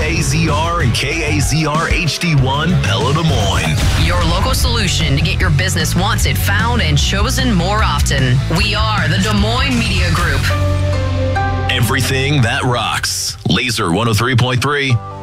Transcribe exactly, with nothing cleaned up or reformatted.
A Z R and K A Z R H D one Pella Des Moines. Your local solution to get your business wanted, found, and chosen more often. We are the Des Moines Media Group. Everything that rocks. Laser one oh three point three.